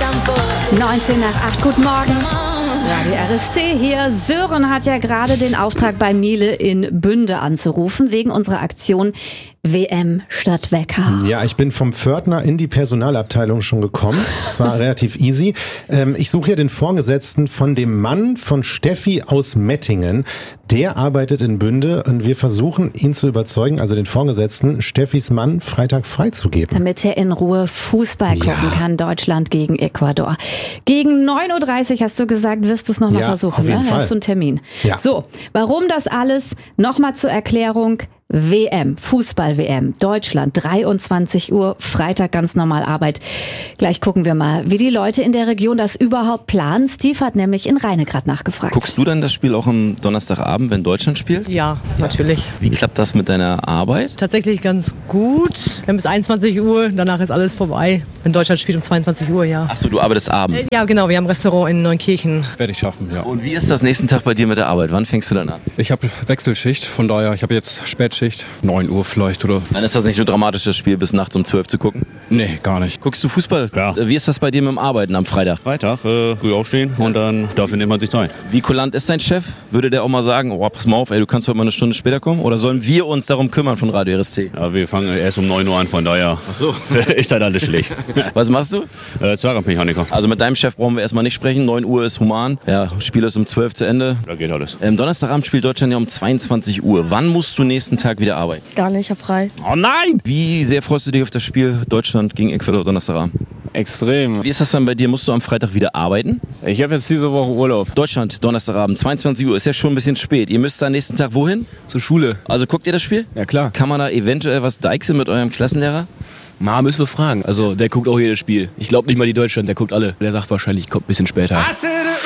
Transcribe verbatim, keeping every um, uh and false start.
neunzehn nach acht, guten Morgen. Radio R S T hier. Sören hat ja gerade den Auftrag bei Miele in Bünde anzurufen, wegen unserer Aktion W M statt Wecker. Ja, ich bin vom Pförtner in die Personalabteilung schon gekommen. Es war relativ easy. Ähm, ich suche hier den Vorgesetzten von dem Mann von Steffi aus Mettingen. Der arbeitet in Bünde und wir versuchen, ihn zu überzeugen, also den Vorgesetzten, Steffis Mann Freitag freizugeben. Damit er in Ruhe Fußball gucken Ja. kann, Deutschland gegen Ecuador. Gegen neun Uhr dreißig hast du gesagt, wirst du es nochmal Ja, versuchen. auf jeden ne? Fall. Hast du einen Termin. Ja. So, warum das alles? Nochmal zur Erklärung. W M, Fußball-W M, Deutschland, dreiundzwanzig Uhr, Freitag ganz normal Arbeit. Gleich gucken wir mal, wie die Leute in der Region das überhaupt planen. Steve hat nämlich in Rheine gerade nachgefragt. Guckst du dann das Spiel auch am Donnerstagabend, wenn Deutschland spielt? Ja, natürlich. Wie klappt das mit deiner Arbeit? Tatsächlich ganz gut. Wir haben bis einundzwanzig Uhr, danach ist alles vorbei. Wenn Deutschland spielt um zweiundzwanzig Uhr, ja. Achso, du arbeitest abends. Ja, genau, wir haben ein Restaurant in Neunkirchen. Werde ich schaffen, ja. Und wie ist das nächsten Tag bei dir mit der Arbeit? Wann fängst du dann an? Ich habe Wechselschicht, von daher, ich habe jetzt Spätschicht, neun Uhr vielleicht oder... Dann ist das nicht so dramatisch, das Spiel bis nachts um zwölf zu gucken. Nee, gar nicht. Guckst du Fußball? Ja. Wie ist das bei dir mit dem Arbeiten am Freitag? Freitag äh, früh aufstehen und dann dafür nimmt man sich Zeit. Wie kulant ist dein Chef? Würde der auch mal sagen, oh, pass mal auf, ey, du kannst heute mal eine Stunde später kommen? Oder sollen wir uns darum kümmern von Radio R S T? Ja, wir fangen erst um neun Uhr an, von daher Ach so. ist halt alles schlecht. Was machst du? äh, Zweirad-Mechaniker. Also mit deinem Chef brauchen wir erstmal nicht sprechen. neun Uhr ist human. Ja, Spiel ist um zwölf zu Ende. Da geht alles. Ähm, Donnerstagabend spielt Deutschland ja um zweiundzwanzig Uhr. Wann musst du nächsten Tag wieder arbeiten? Gar nicht, ich hab frei. Oh nein! Wie sehr freust du dich auf das Spiel Deutschland gegen Ecuador Donnerstagabend? Extrem. Wie ist das dann bei dir? Musst du am Freitag wieder arbeiten? Ich habe jetzt diese Woche Urlaub. Deutschland, Donnerstagabend, zweiundzwanzig Uhr, ist ja schon ein bisschen spät. Ihr müsst am nächsten Tag wohin? Zur Schule. Also guckt ihr das Spiel? Ja, klar. Kann man da eventuell was deichseln mit eurem Klassenlehrer? Ma, müssen wir fragen. Also, der guckt auch jedes Spiel. Ich glaube nicht mal die Deutschland, der guckt alle. Der sagt wahrscheinlich, kommt ein bisschen später.